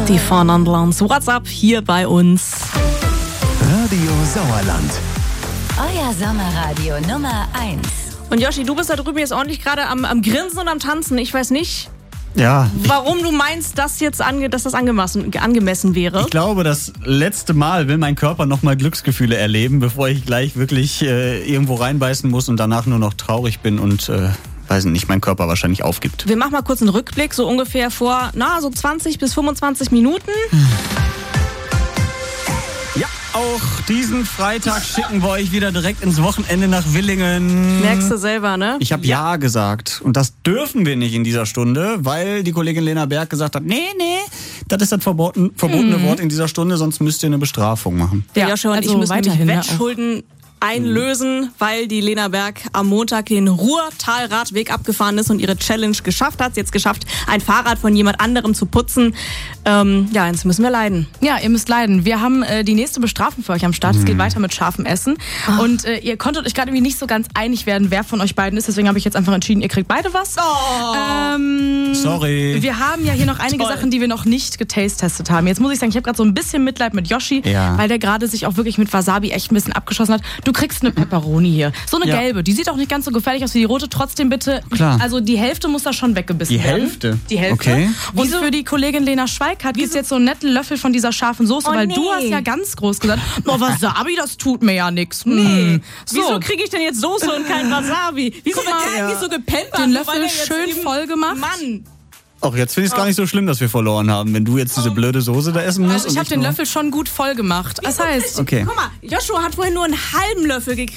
Die Fernandlands. WhatsApp hier bei uns. Radio Sauerland. Euer Sommerradio Nummer 1. Und Yoshi, du bist da drüben jetzt ordentlich gerade am Grinsen und am Tanzen. Ich weiß nicht, Ja. warum du meinst, dass das angemessen wäre. Ich glaube, das letzte Mal will mein Körper nochmal Glücksgefühle erleben, bevor ich gleich wirklich irgendwo reinbeißen muss und danach nur noch traurig bin und, weiß nicht, mein Körper wahrscheinlich aufgibt. Wir machen mal kurz einen Rückblick, so ungefähr vor, so 20 bis 25 Minuten. Ja, auch diesen Freitag schicken wir euch wieder direkt ins Wochenende nach Willingen. Merkst du selber, ne? Ich habe ja gesagt. Und das dürfen wir nicht in dieser Stunde, weil die Kollegin Lena Berg gesagt hat, nee, das ist das verbotene Wort in dieser Stunde, sonst müsst ihr eine Bestrafung machen. Der Joshua und also ich müssen weiterhin, nämlich Wettschulden einlösen, weil die Lena Berg am Montag den Ruhrtalradweg abgefahren ist und ihre Challenge geschafft hat. Sie hat es geschafft, ein Fahrrad von jemand anderem zu putzen. Jetzt müssen wir leiden. Ja, ihr müsst leiden. Wir haben die nächste Bestrafung für euch am Start. Es geht weiter mit scharfem Essen. Und ihr konntet euch gerade irgendwie nicht so ganz einig werden, wer von euch beiden ist. Deswegen habe ich jetzt einfach entschieden, ihr kriegt beide was. Sorry. Wir haben ja hier noch einige Sachen, die wir noch nicht getestet haben. Jetzt muss ich sagen, ich habe gerade so ein bisschen Mitleid mit Yoshi, weil der gerade sich auch wirklich mit Wasabi echt ein bisschen abgeschossen hat. Du kriegst eine Pepperoni hier. So eine gelbe. Die sieht auch nicht ganz so gefährlich aus wie die rote. Trotzdem bitte, Klar. also die Hälfte muss da schon weggebissen werden. Die Hälfte. Okay. Und für die Kollegin Lena Schweikart gibt es jetzt so einen netten Löffel von dieser scharfen Soße, weil du hast ja ganz groß gesagt, Wasabi, das tut mir ja nichts. Nee. So. Wieso kriege ich denn jetzt Soße und kein Wasabi? Wieso gepempert? Den Löffel schön voll gemacht. Mann. Auch jetzt finde ich es gar nicht so schlimm, dass wir verloren haben, wenn du jetzt diese blöde Soße da essen musst. Also ich habe den Löffel schon gut voll gemacht. Das heißt... Okay. Guck mal, Joshua hat vorhin nur einen halben Löffel gekriegt.